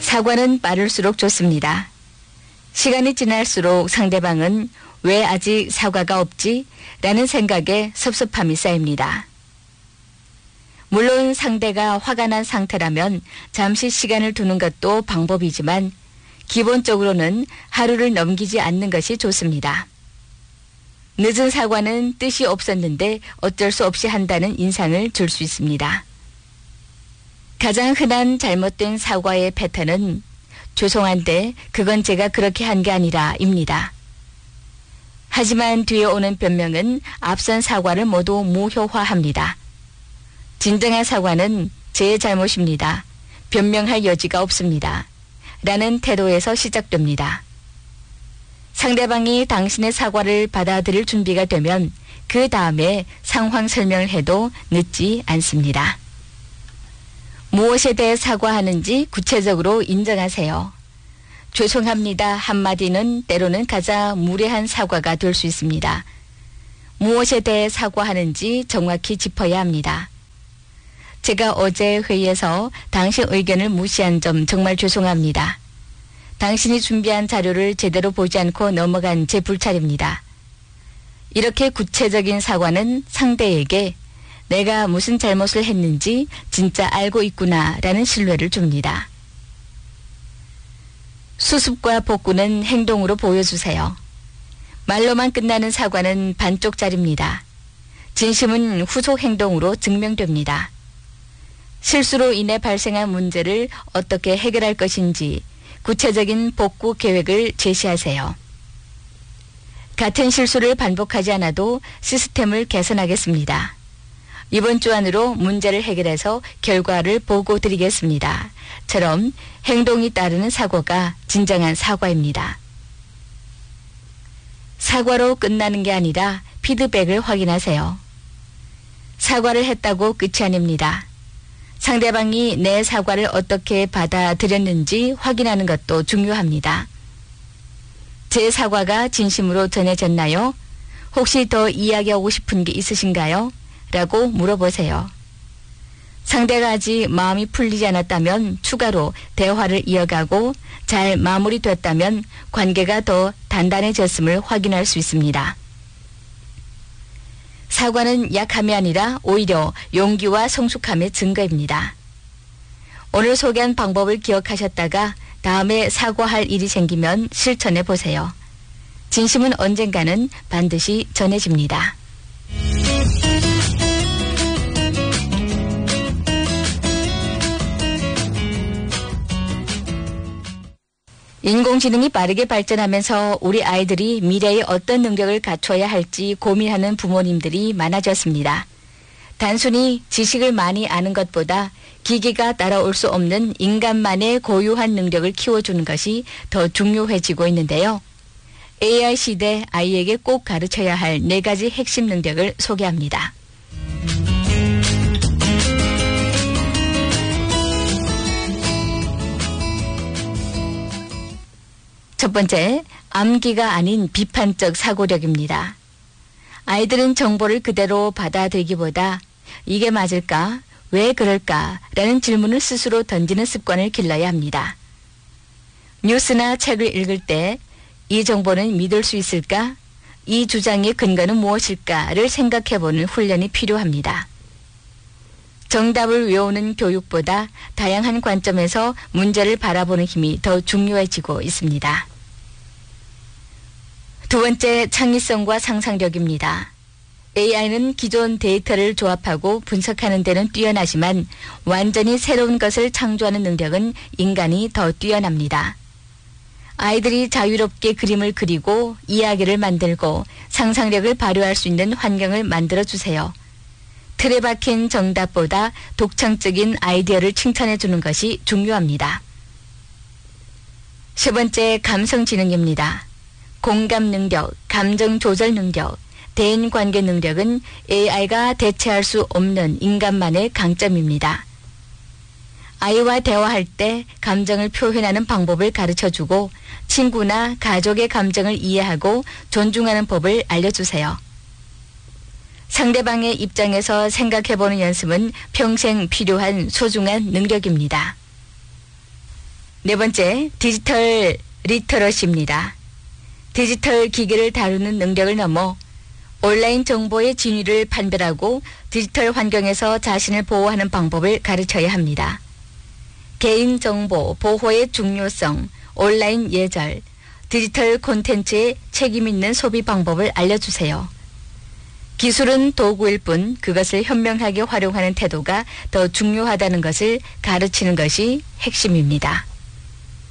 사과는 빠를수록 좋습니다. 시간이 지날수록 상대방은 왜 아직 사과가 없지? 라는 생각에 섭섭함이 쌓입니다. 물론 상대가 화가 난 상태라면 잠시 시간을 두는 것도 방법이지만 기본적으로는 하루를 넘기지 않는 것이 좋습니다. 늦은 사과는 뜻이 없었는데 어쩔 수 없이 한다는 인상을 줄 수 있습니다. 가장 흔한 잘못된 사과의 패턴은 죄송한데 그건 제가 그렇게 한 게 아니라 입니다. 하지만 뒤에 오는 변명은 앞선 사과를 모두 무효화합니다. 진정한 사과는 제 잘못입니다. 변명할 여지가 없습니다. 라는 태도에서 시작됩니다. 상대방이 당신의 사과를 받아들일 준비가 되면 그 다음에 상황 설명을 해도 늦지 않습니다. 무엇에 대해 사과하는지 구체적으로 인정하세요. 죄송합니다 한마디는 때로는 가장 무례한 사과가 될 수 있습니다. 무엇에 대해 사과하는지 정확히 짚어야 합니다. 제가 어제 회의에서 당신 의견을 무시한 점 정말 죄송합니다. 당신이 준비한 자료를 제대로 보지 않고 넘어간 제 불찰입니다. 이렇게 구체적인 사과는 상대에게 내가 무슨 잘못을 했는지 진짜 알고 있구나 라는 신뢰를 줍니다. 수습과 복구는 행동으로 보여주세요. 말로만 끝나는 사과는 반쪽짜리입니다. 진심은 후속 행동으로 증명됩니다. 실수로 인해 발생한 문제를 어떻게 해결할 것인지 구체적인 복구 계획을 제시하세요. 같은 실수를 반복하지 않아도 시스템을 개선하겠습니다. 이번 주 안으로 문제를 해결해서 결과를 보고 드리겠습니다. 처럼 행동이 따르는 사고가 진정한 사과입니다. 사과로 끝나는 게 아니라 피드백을 확인하세요. 사과를 했다고 끝이 아닙니다. 상대방이 내 사과를 어떻게 받아들였는지 확인하는 것도 중요합니다. 제 사과가 진심으로 전해졌나요? 혹시 더 이야기하고 싶은 게 있으신가요? 라고 물어보세요. 상대가 아직 마음이 풀리지 않았다면 추가로 대화를 이어가고 잘 마무리됐다면 관계가 더 단단해졌음을 확인할 수 있습니다. 사과는 약함이 아니라 오히려 용기와 성숙함의 증거입니다. 오늘 소개한 방법을 기억하셨다가 다음에 사과할 일이 생기면 실천해 보세요. 진심은 언젠가는 반드시 전해집니다. 인공지능이 빠르게 발전하면서 우리 아이들이 미래에 어떤 능력을 갖춰야 할지 고민하는 부모님들이 많아졌습니다. 단순히 지식을 많이 아는 것보다 기계가 따라올 수 없는 인간만의 고유한 능력을 키워주는 것이 더 중요해지고 있는데요. AI 시대 아이에게 꼭 가르쳐야 할 4가지 핵심 능력을 소개합니다. 첫 번째, 암기가 아닌 비판적 사고력입니다. 아이들은 정보를 그대로 받아들이기보다 이게 맞을까? 왜 그럴까? 라는 질문을 스스로 던지는 습관을 길러야 합니다. 뉴스나 책을 읽을 때 이 정보는 믿을 수 있을까? 이 주장의 근거는 무엇일까를 생각해보는 훈련이 필요합니다. 정답을 외우는 교육보다 다양한 관점에서 문제를 바라보는 힘이 더 중요해지고 있습니다. 두 번째, 창의성과 상상력입니다. AI는 기존 데이터를 조합하고 분석하는 데는 뛰어나지만 완전히 새로운 것을 창조하는 능력은 인간이 더 뛰어납니다. 아이들이 자유롭게 그림을 그리고 이야기를 만들고 상상력을 발휘할 수 있는 환경을 만들어주세요. 틀에 박힌 정답보다 독창적인 아이디어를 칭찬해 주는 것이 중요합니다. 세 번째, 감성지능입니다. 공감 능력, 감정 조절 능력, 대인관계 능력은 AI가 대체할 수 없는 인간만의 강점입니다. 아이와 대화할 때 감정을 표현하는 방법을 가르쳐주고 친구나 가족의 감정을 이해하고 존중하는 법을 알려주세요. 상대방의 입장에서 생각해보는 연습은 평생 필요한 소중한 능력입니다. 네 번째, 디지털 리터러시입니다. 디지털 기기를 다루는 능력을 넘어 온라인 정보의 진위를 판별하고 디지털 환경에서 자신을 보호하는 방법을 가르쳐야 합니다. 개인정보 보호의 중요성, 온라인 예절, 디지털 콘텐츠의 책임 있는 소비 방법을 알려주세요. 기술은 도구일 뿐 그것을 현명하게 활용하는 태도가 더 중요하다는 것을 가르치는 것이 핵심입니다.